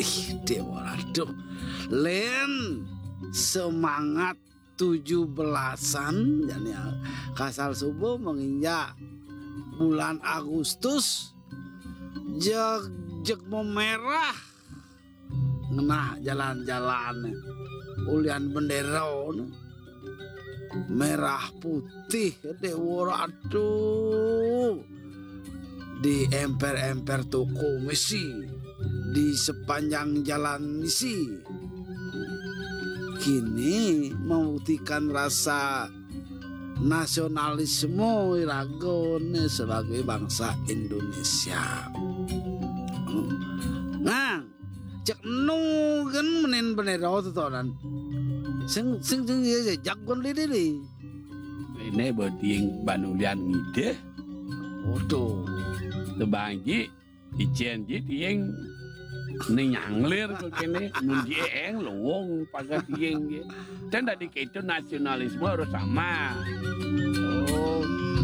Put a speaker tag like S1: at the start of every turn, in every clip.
S1: Dewa aduh. Len semangat 17-an yani kasal subuh menginjak bulan Agustus jeg memerah ngenah jalan-jalan ulian bendera merah putih Dewa aduh di emper-emper toko misi di sepanjang jalan misi kini membuktikan rasa nasionalisme iragone sebagai bangsa Indonesia. Nah, cek nu kan menen bendera totonan. Sing jagon lidi.
S2: Ini boding banulian ngide.
S1: Waduh.
S2: Tebangji icen ji tieng nyanglir kene munji eng luwung pagat tieng ge. Dan tadi itu nasionalisme harus sama.
S1: Oh.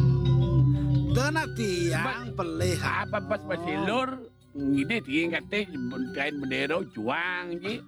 S1: Tenati yang pelih
S2: Apa pas pasilur ngide tieng kate kain bendera juang ji.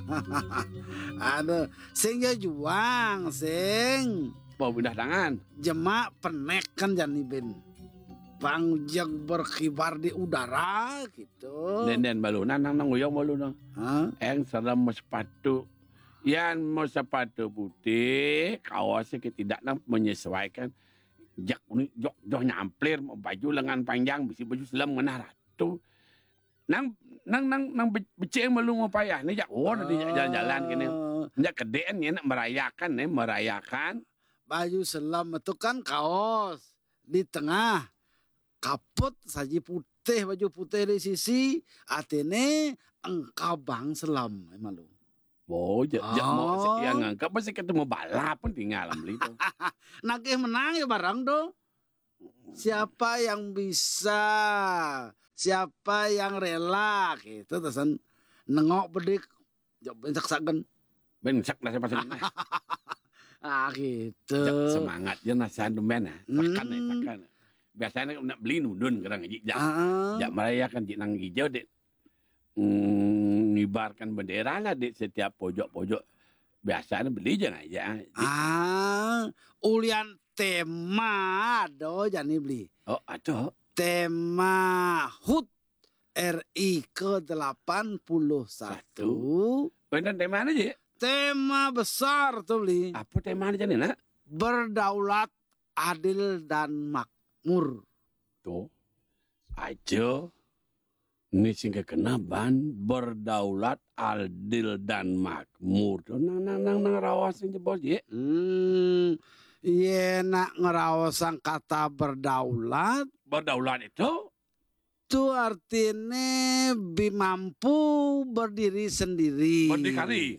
S1: Aduh, sing ya juang sing.
S2: Bawa pindah tangan.
S1: Jemak penek kan janibin. Pangjag berkibar di udara gitu.
S2: Den balunan nang nguyong balunan.
S1: Hah?
S2: Eng serem mau sepatu. Yan mau sepatu putih, kaosnya tidak menyesuaikan. Jak jok nyamplir baju lengan panjang, bisi baju selam ngena ratu. Nang beceng malu mau payah. Nih jak nanti jalan-jalan gini. Jak kedeen ya nak merayakan.
S1: Baju selam itu kan kaos di tengah. Kaput saji putih, baju putih di sisi, atene engkau bang selam emang lu.
S2: Oh, mau yang ngangkap masih ketemu balap pun tinggal beli itu.
S1: Nakih menang ya barang do. Siapa yang bisa, siapa yang rela gitu tesan nengok bedik, jawab bentak saken.
S2: Bensak lah siapa sih?
S1: Gitu.
S2: Semangat je nasihan demen tekan. Biasanya nak beli nudun kerang jak merayakan nang hijau dek ngibarkan bendera lah di setiap pojok-pojok. Biasanya beli jangan aja.
S1: Ulian tema do jani beli.
S2: Oh, aduh.
S1: Tema HUT RI ke-81.
S2: Benar tema mana je?
S1: Tema besar tuh beli.
S2: Apa tema aja nih nak?
S1: Berdaulat, adil dan makmur.
S2: Tuh, aja. Ini sehingga kenaban berdaulat, adil dan makmur. Tuh, nang rawasin jebol je.
S1: Iya nak ngerawasan kata berdaulat.
S2: Berdaulat itu?
S1: Itu artinya mampu berdiri sendiri.
S2: Berdikari?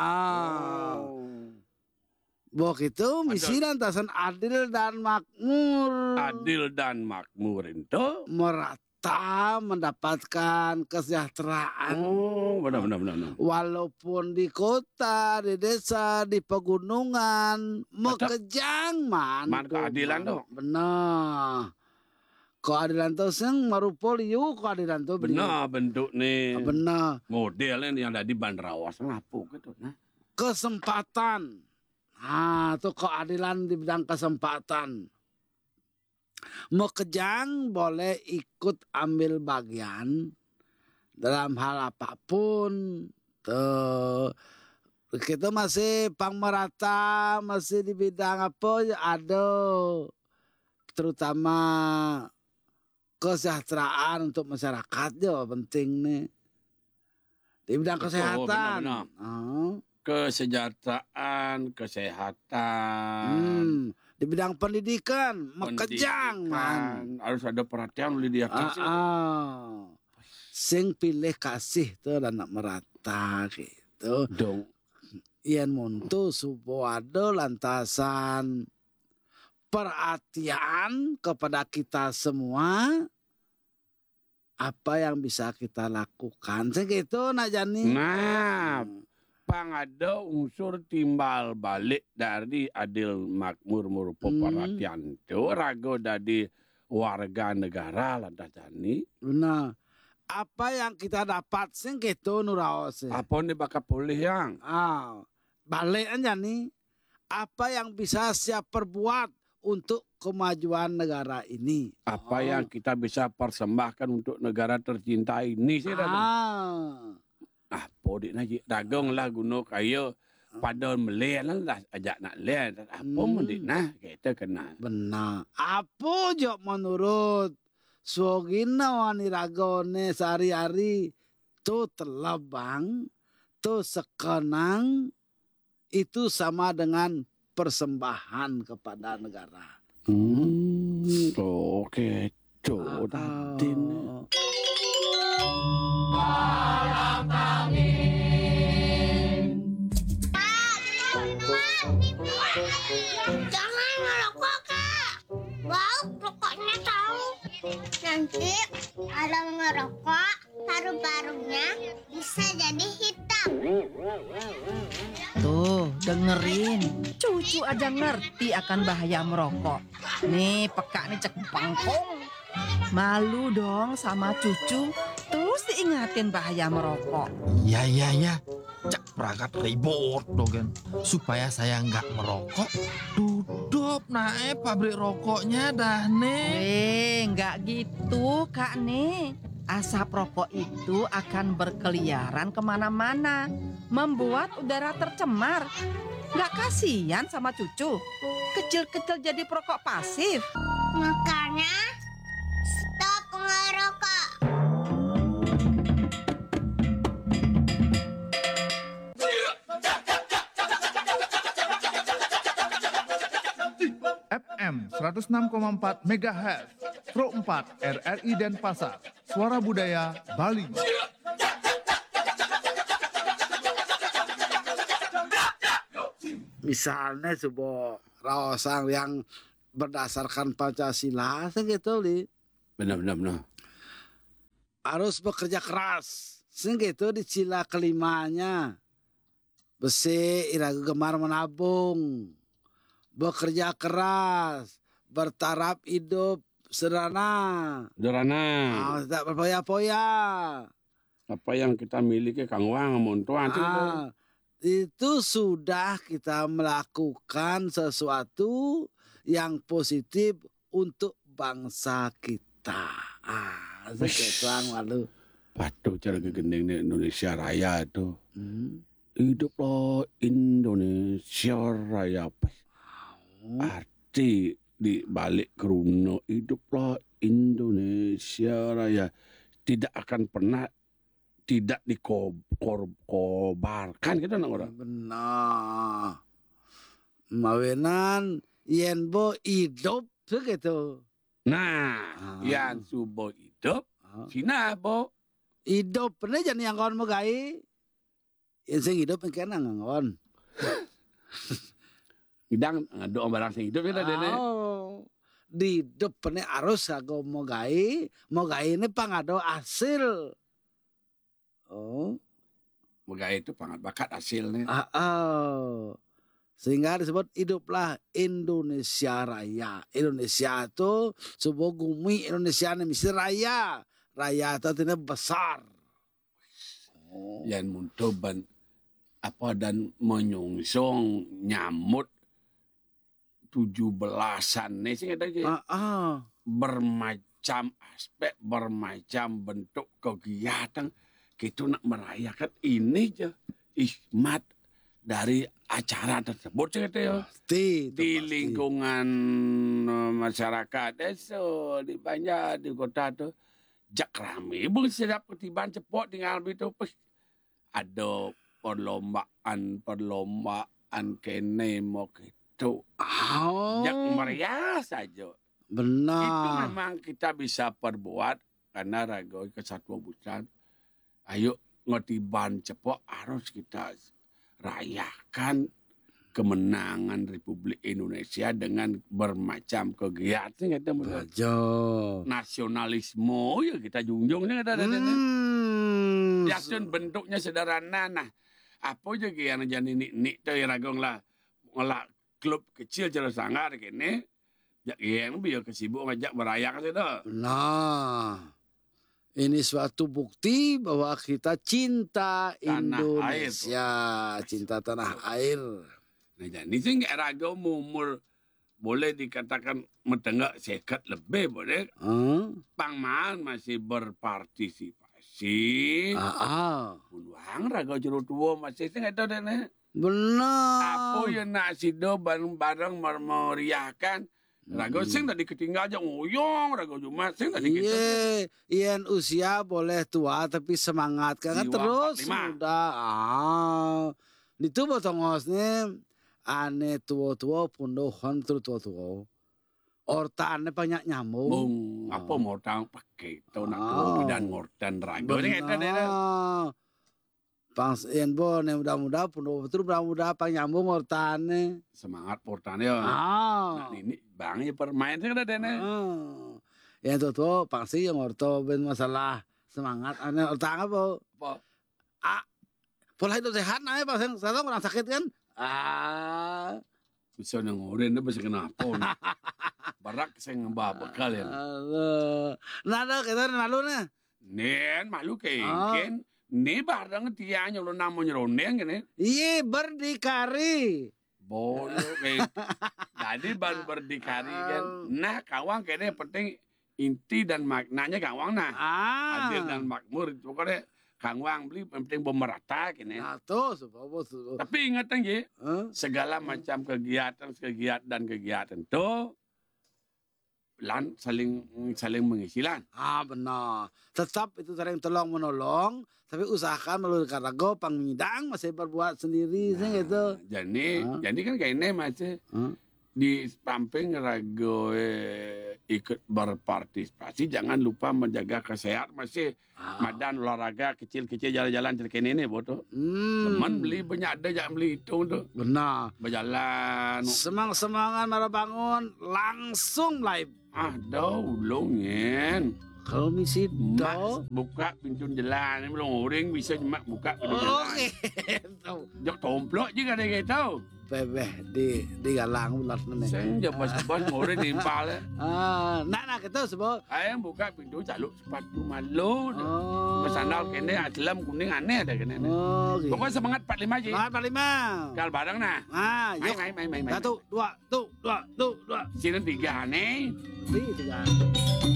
S1: Bok itu misi lantasan adil dan makmur.
S2: Adil dan makmur itu?
S1: Merata mendapatkan kesejahteraan.
S2: Oh, benar.
S1: Walaupun di kota, di desa, di pegunungan, mekejang man.
S2: Man keadilan tuh?
S1: Benar. Keadilan tuh sing marupa liu keadilan tuh
S2: benar bentuk nih.
S1: Benar.
S2: Modelnya yang ada di Bandarawas ngapu gitu nah.
S1: Kesempatan. Nah, itu keadilan di bidang kesempatan. Mekejang boleh ikut ambil bagian dalam hal apapun. Tuh. Kita masih pangmerata, masih di bidang apa ada. Terutama kesejahteraan untuk masyarakat ya penting nih. Di bidang kesehatan.
S2: Benar. Kesejahteraan, kesehatan.
S1: Di bidang pendidikan, mekejang man.
S2: Harus ada perhatian oleh dia kasih.
S1: Sing pilih kasih tuh anak merata gitu.
S2: Dong.
S1: Ian muntu suboado lantasan perhatian kepada kita semua, apa yang bisa kita lakukan segitu nak Jani.
S2: Nah, ada unsur timbal balik dari adil makmur merupa perhatian itu rago dari warga negara lantas Jani.
S1: Benar. apa yang kita dapat sing gitu nuraos.
S2: Apa nih bakal pulih yang?
S1: Balik aja nih. Apa yang bisa siap perbuat untuk kemajuan negara ini?
S2: Apa yang kita bisa persembahkan untuk negara tercinta ini sih? Apa dik naji dagang lah guna kaya pada melihat lah ajak nak lihat. Apa mendik nah kita kena.
S1: Benar. Apa jok menurut Sogina wani ragone sehari-hari tu telabang, tu sekenang, itu sama dengan persembahan kepada negara.
S2: Oke, tadi
S3: Malam angin.
S4: Jangan merokok, Kak. Bau rokoknya tahu. Nanti kalau merokok, paru-parunya bisa jadi hitam.
S3: Tuh, dengerin. Cucu aja ngerti akan bahaya merokok. Nih, peka nih cek bangkong. Malu dong sama cucu. Terus diingatin bahaya merokok.
S5: Iya. Cak perangkat ribut dogen. Supaya saya nggak merokok. Tutup naik pabrik rokoknya dah nih.
S3: Nggak gitu Kak nih. Asap rokok itu akan berkeliaran kemana-mana. Membuat udara tercemar. Nggak kasihan sama cucu. Kecil-kecil jadi perokok pasif.
S4: Makanya stop merokok.
S6: FM 106,4 MHz, Pro 4 RRI Denpasar, Suara Budaya Bali.
S1: Misalnya sebuah raosan yang berdasarkan Pancasila, segitu li.
S2: benar.
S1: Harus bekerja keras. Segitu di sila kelimanya. Besi iragu gemar menabung. Bekerja keras. Bertaraf hidup sederhana. Tidak berpoya-poya.
S2: Apa yang kita miliki Kang Wang montuan
S1: Itu sudah kita melakukan sesuatu yang positif untuk bangsa kita. Sekian lalu.
S2: Patuh cara kegendeng di Indonesia Raya itu. Hiduplah Indonesia Raya. Arti di balik keruno hiduplah Indonesia Raya. Tidak akan pernah tidak dikobarkan kita nak orang.
S1: Benar. Mawenan yen bo hidup begitu.
S2: Nah, yang subo hidup, sina bo
S1: Hidup pernah jadi yang kawan megai. Yang sing hidup yang kena ngon.
S2: hidang doa barang sing hidup kita dene.
S1: Di hidup pernah harus aku megai ini pangado hasil.
S2: Moga itu pangat bakat hasilnya.
S1: Sehingga disebut hiduplah Indonesia Raya. Indonesia itu sebuah bumi Indonesia ini mesti raya. Raya itu artinya besar.
S2: Yang muncul dan menyongsong nyamut 17-an nih sih bermacam aspek, bermacam bentuk kegiatan. Kita nak merayakan ini aja hikmat dari acara tersebut ya. Di lingkungan masyarakat eso di banyak di kota tuh jak rame bung sedap ketibaan cepot tinggal itu ada perlombaan kene mau gitu. Jak meriah saja.
S1: Benar.
S2: Itu memang kita bisa perbuat karena raga kesatuan busan. Ayo ngotiban cepok harus kita rayakan kemenangan Republik Indonesia dengan bermacam kegiatan kita nasionalisme ya kita junjungnya yakin bentuknya sederhana. Nah apa juga yang jadi nik tuh yang ragong lah klub kecil cara sanggar kene jak yang biar kesibuk ngajak merayakan itu.
S1: Nah Ini suatu bukti bahwa kita cinta
S2: Tanah
S1: Indonesia, cinta tanah air.
S2: Nah, jadi sih nggak raga umur boleh dikatakan mendengar sekat lebih boleh. Pangmaan masih berpartisipasi. Uang raga jeruk tua masih sih nggak tahu deh nih.
S1: Benar.
S2: Apa yang nak sido bareng-bareng memeriahkan. Raga sing tadi ketinggal aja ngoyong, raga cuma sing tadi kita.
S1: Iya, usia boleh tua tapi semangat kan
S2: Jiwa
S1: terus
S2: 45.
S1: udah. Itu botongosnya ane tua-tua pundohan terus tua-tua. Ortaannya banyak nyamuk.
S2: Bung, apa mau tang pakai tahu nak dan ngortan raga. Ini kita deh.
S1: Pangs bo ne muda-muda pundo betul muda-muda pang nyambung ortaannya.
S2: Semangat portannya. Nah, ini bangnya permain sih kan deh.
S1: Yang tuh pasti yang orto ben masalah semangat ane ortang apa? Pola hidup sehat nah pas yang satu orang sakit kan?
S2: Bisa nengorin dia bisa kenapa? Barak saya ngembah bekal ya.
S1: Nada kita nalu nih.
S2: Nen malu kengken. Nih barang tianya lo namanya rondeng kan?
S1: Iya berdikari.
S2: Boleh kayak. Jadi baru berdikari kan. Nah kawang kayaknya penting inti dan maknanya kawang nah. Adil dan makmur. Pokoknya kawang beli penting pemerata kini.
S1: Nah tuh.
S2: Tapi ingat ya, segala macam kegiatan tuh saling mengisi lan.
S1: Benar. Tetap itu saling tolong menolong, tapi usahakan melalui karago pangmidang masih berbuat sendiri sih gitu.
S2: Jadi kan kayaknya masih di samping rago ikut berpartisipasi, jangan lupa menjaga kesehatan masih madan olahraga kecil-kecil jalan-jalan cerkin ini bodoh. Teman beli banyak ada jangan beli itu tuh.
S1: Benar.
S2: Berjalan.
S1: Semangat marah bangun langsung live.
S2: Ulungin.
S1: Kalau misi
S2: Mas, buka pintu jalan. Ini belum orang bisa cuma buka pintu jalan.
S1: Oke.
S2: Jok tomplok juga ada gitu.
S1: Bebeh di galang ulat nih.
S2: Saya jok pas orang nimpal.
S1: Nah kita sebut.
S2: Ayam buka pintu jaluk sepatu malu. Bersandal kene aslam kuning aneh ada kene. Pokoknya semangat 45 aja.
S1: Semangat 45.
S2: Kal bareng nah.
S1: Yuk.
S2: Main.
S1: 1, 2.
S2: Sini 3 aneh.
S1: 3.